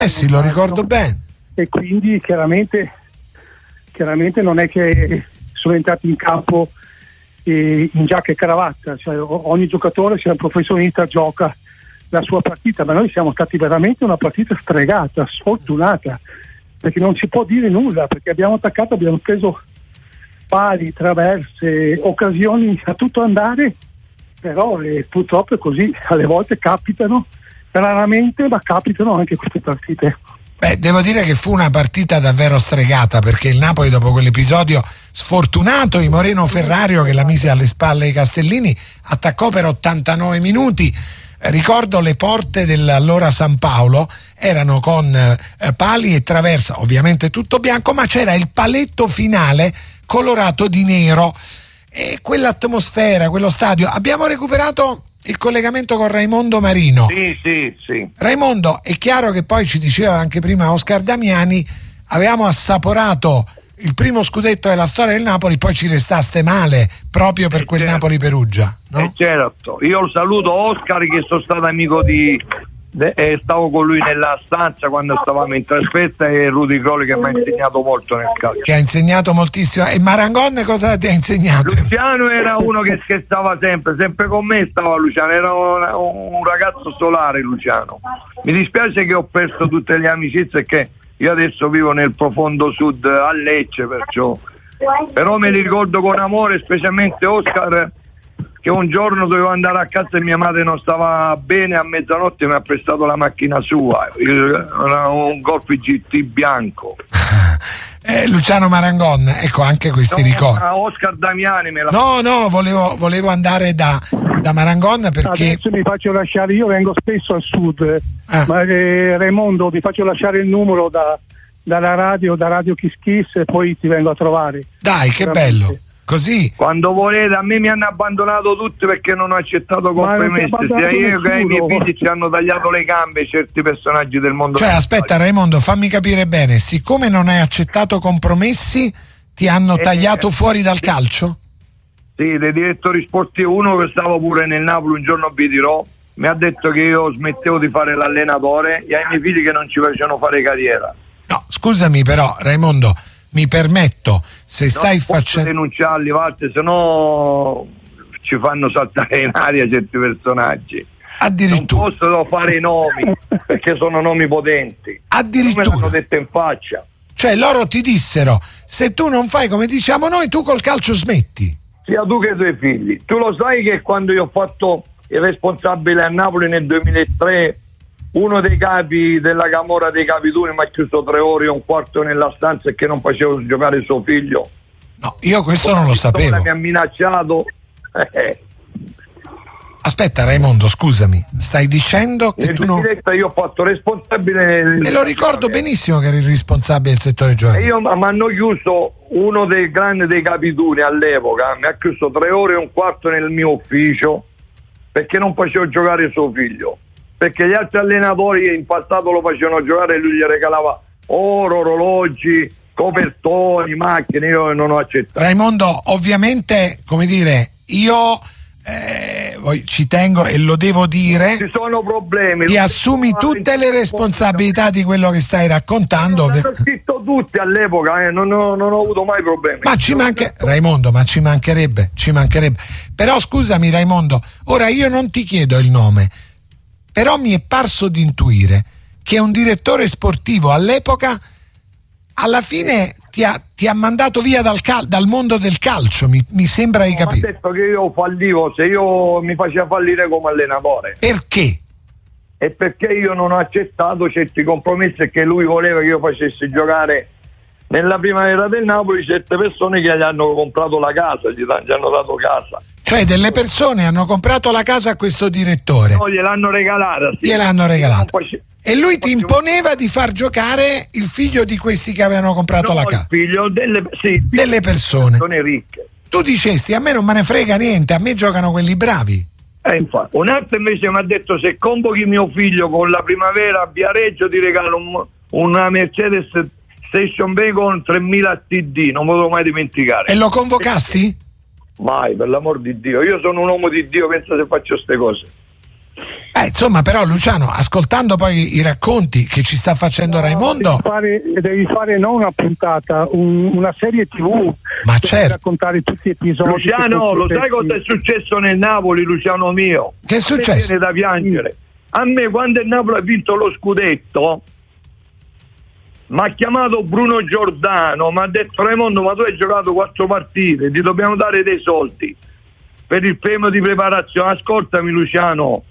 Sì, lo ricordo bene. E quindi chiaramente non è che sono entrati in campo in giacca e cravatta, cioè ogni giocatore, se è un professionista, gioca la sua partita, ma noi siamo stati veramente una partita stregata, sfortunata, perché non si può dire nulla, perché abbiamo attaccato, abbiamo preso pali, traverse, occasioni a tutto andare, però purtroppo è così, alle volte capitano, raramente, ma capitano anche queste partite. Devo dire che fu una partita davvero stregata, perché il Napoli, dopo quell'episodio sfortunato di Moreno Ferrario che la mise alle spalle ai Castellini, attaccò per 89 minuti. Ricordo le porte dell'allora San Paolo erano con pali e traversa, ovviamente tutto bianco, ma c'era il paletto finale colorato di nero, e quell'atmosfera, quello stadio. Abbiamo recuperato il collegamento con Raimondo Marino. Sì. Raimondo, è chiaro che poi, ci diceva anche prima Oscar Damiani, avevamo assaporato il primo scudetto della storia del Napoli, poi ci restaste male proprio per quel certo. Napoli-Perugia, no? Certo, io saluto Oscar, che sono stato amico stavo con lui nella stanza quando stavamo in trasferta, e Rudy Crolli, che mi ha insegnato molto nel calcio. Che ha insegnato moltissimo. E Marangon cosa ti ha insegnato? Luciano era uno che scherzava sempre con me stava Luciano, era un ragazzo solare Luciano. Mi dispiace che ho perso tutte le amicizie, e che io adesso vivo nel profondo sud a Lecce, però me li ricordo con amore, specialmente Oscar, che un giorno dovevo andare a casa e mia madre non stava bene, a mezzanotte mi ha prestato la macchina sua, un Golf GT bianco. Luciano Marangon, ecco, anche questi ricordi. Oscar Damiani me la... No, volevo andare da Marangon, perché adesso mi faccio lasciare, io vengo spesso al sud, ma Raimondo, mi faccio lasciare il numero dalla radio, da Radio Kiss Kiss, e poi ti vengo a trovare. Dai, che bello. Così, quando volete. A me mi hanno abbandonato tutti perché non ho accettato compromessi, sia io che i miei figli ci hanno tagliato le gambe certi personaggi del mondo. Cioè, aspetta Raimondo, fammi capire bene, siccome non hai accettato compromessi, ti hanno tagliato fuori dal calcio? Sì, dei direttori sportivi, uno che stava pure nel Napoli, un giorno vi dirò, mi ha detto che io smettevo di fare l'allenatore, e ai miei figli che non ci facevano fare carriera. No, scusami però Raimondo, mi permetto, se stai facendo... denunciarli, Walter, se no ci fanno saltare in aria certi personaggi. Addirittura. Non posso fare i nomi perché sono nomi potenti. Addirittura. Me l'hanno detto in faccia. Cioè loro ti dissero: se tu non fai come diciamo noi, tu col calcio smetti. Sia tu che i tuoi figli. Tu lo sai che quando io ho fatto il responsabile a Napoli nel 2003, uno dei capi della Camorra dei Capituni mi ha chiuso 3 ore e un quarto nella stanza e che non facevo giocare suo figlio. No, io questo non lo sapevo. Mi ha minacciato. Aspetta Raimondo, scusami, stai dicendo che tu non... Io ho fatto responsabile... E lo ricordo benissimo che eri il responsabile del settore giovanile. E io mi hanno chiuso, uno dei grandi dei Capituni all'epoca, mi ha chiuso 3 ore e un quarto nel mio ufficio perché non facevo giocare suo figlio. Perché gli altri allenatori in passato lo facevano giocare e lui gli regalava oro, orologi, copertoni, macchine. Io non ho accettato. Raimondo, ovviamente, come dire, io ci tengo e lo devo dire, ci sono problemi, ti assumi tutte le responsabilità di quello che stai raccontando. L'hanno scritto tutti all'epoca, non ho avuto mai problemi. Ma Raimondo, ma ci mancherebbe. Però scusami Raimondo, ora io non ti chiedo il nome, però mi è parso di intuire che un direttore sportivo all'epoca alla fine ti ha mandato via dal mondo del calcio, mi sembra di capire. Ha detto che io fallivo se io mi faceva fallire come allenatore. Perché? E perché io non ho accettato certi compromessi che lui voleva che io facessi giocare nella primavera del Napoli 7 persone che gli hanno comprato la casa, gli hanno dato casa. Cioè delle persone hanno comprato la casa a questo direttore? No, gliel'hanno regalata. Sì. Gliel'hanno regalata. E lui ti imponeva di far giocare il figlio di questi che avevano comprato la casa? Il figlio delle persone ricche. Tu dicesti: a me non me ne frega niente, a me giocano quelli bravi. Infatti. Un altro invece mi ha detto: se convochi mio figlio con la primavera a Viareggio ti regalo una Mercedes Station Wagon 3000 TD, non me lo mai dimenticare. E lo convocasti? Mai, per l'amor di Dio, io sono un uomo di Dio, pensa se faccio queste cose. Insomma, però Luciano, ascoltando poi i racconti che ci sta facendo Raimondo, devi fare non una puntata, una serie TV. Ma certo, raccontare tutti gli episodi. Luciano, lo sai cosa è successo nel Napoli, Luciano mio? Che è successo? Viene da piangere. A me, quando il Napoli ha vinto lo scudetto, mi ha chiamato Bruno Giordano, mi ha detto: Raimondo, ma tu hai giocato 4 partite, ti dobbiamo dare dei soldi per il premio di preparazione. Ascoltami Luciano,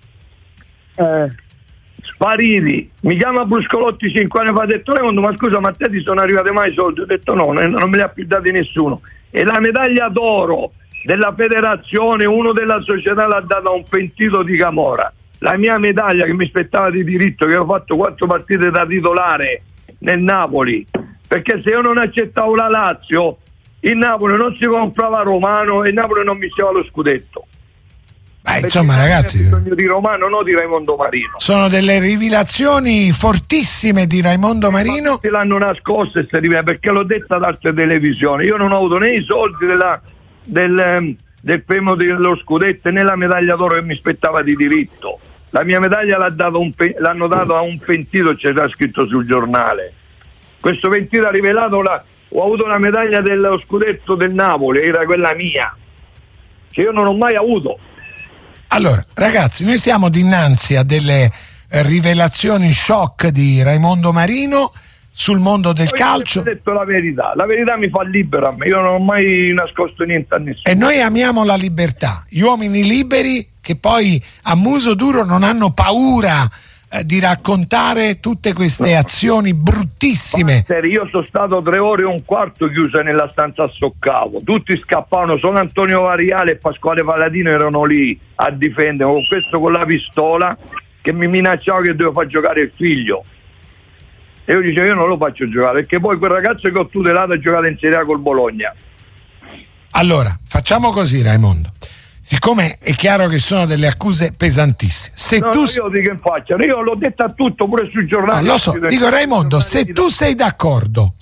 spariti. Mi chiama Bruscolotti 5 anni fa, ha detto: Raimondo, ma scusa, ma a te ti sono arrivati mai i soldi? Ho detto no, non me li ha più dati nessuno. E la medaglia d'oro della federazione, uno della società, l'ha data a un pentito di Camorra. La mia medaglia che mi aspettava di diritto, che ho fatto 4 partite da titolare nel Napoli, perché se io non accettavo la Lazio, il Napoli non si comprava Romano e il Napoli non vinceva lo scudetto. Insomma, ragazzi, bisogno di Romano, no di Raimondo Marino. Sono delle rivelazioni fortissime di Raimondo Marino. Ti l'hanno nascosto e perché l'ho detto ad altre televisioni. Io non ho avuto né i soldi del premio dello scudetto né la medaglia d'oro che mi aspettava di diritto. La mia medaglia l'hanno dato a un pentito, c'era scritto sul giornale. Questo pentito ha rivelato ho avuto la medaglia dello scudetto del Napoli, era quella mia, che io non ho mai avuto. Allora, ragazzi, noi siamo dinanzi a delle rivelazioni shock di Raimondo Marino sul mondo del calcio. Ho detto la verità mi fa libero a me, io non ho mai nascosto niente a nessuno. E noi amiamo la libertà, gli uomini liberi che poi a muso duro non hanno paura di raccontare tutte queste azioni bruttissime. Io sono stato 3 ore e un quarto chiuso nella stanza a Soccavo, tutti scappavano, solo Antonio Variale e Pasquale Paladino erano lì a difendere, con questo con la pistola che mi minacciava che dovevo far giocare il figlio. E io dicevo: io non lo faccio giocare, perché poi quel ragazzo che ho tutelato ha giocato in Serie A col Bologna. Allora, facciamo così, Raimondo. Siccome è chiaro che sono delle accuse pesantissime, io dico in faccia, io l'ho detto a tutto, pure sui giornali. Lo so, dico Raimondo, se tu sei d'accordo,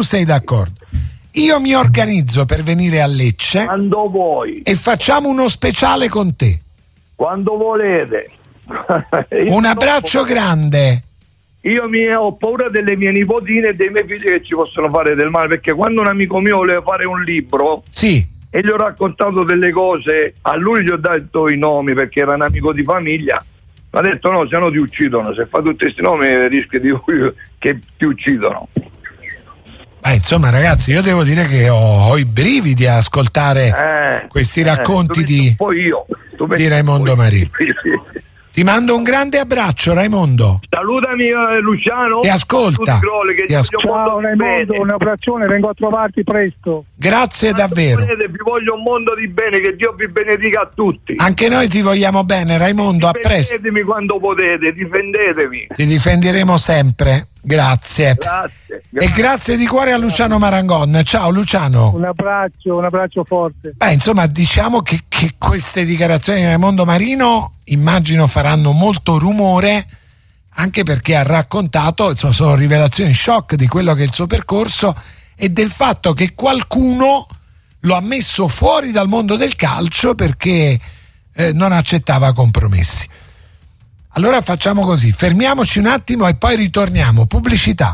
io mi organizzo per venire a Lecce quando vuoi e facciamo uno speciale con te. Quando volete. Un abbraccio grande. Io ho paura delle mie nipotine e dei miei figli che ci possono fare del male, perché quando un amico mio voleva fare un libro, sì, e gli ho raccontato delle cose, a lui gli ho dato i nomi perché era un amico di famiglia, mi ha detto: no, se no ti uccidono, se fai tutti questi nomi rischi che ti uccidono. Insomma, ragazzi, io devo dire che ho i brividi a ascoltare questi racconti di Raimondo Marino. Sì. Ti mando un grande abbraccio, Raimondo. Salutami Luciano. Ti ascolta. Ciao Raimondo, un abbraccione, vengo a trovarti presto. Grazie davvero. Vi voglio un mondo di bene, che Dio vi benedica a tutti. Anche noi ti vogliamo bene, Raimondo, a presto. Difendetemi quando potete, difendetemi. Ti difenderemo sempre. Grazie. E grazie di cuore a Luciano Marangon. Ciao Luciano. Un abbraccio forte. Insomma, diciamo che queste dichiarazioni di Raimondo Marino immagino faranno molto rumore, anche perché ha raccontato, insomma, sono rivelazioni shock di quello che è il suo percorso e del fatto che qualcuno lo ha messo fuori dal mondo del calcio perché non accettava compromessi. Allora facciamo così, fermiamoci un attimo e poi ritorniamo. Pubblicità.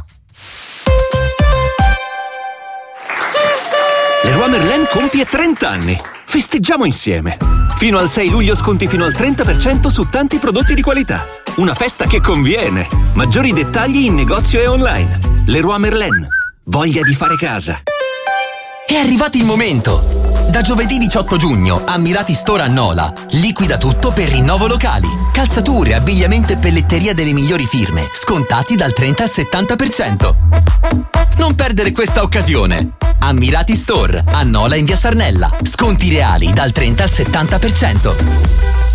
Leroy Merlin compie 30 anni. Festeggiamo insieme. Fino al 6 luglio sconti fino al 30% su tanti prodotti di qualità. Una festa che conviene. Maggiori dettagli in negozio e online. Leroy Merlin. Voglia di fare casa. È arrivato il momento! Da giovedì 18 giugno, Ammirati Store a Nola liquida tutto per rinnovo locali. Calzature, abbigliamento e pelletteria delle migliori firme, scontati dal 30 al 70%. Non perdere questa occasione! Ammirati Store a Nola in via Sarnella. Sconti reali dal 30 al 70%.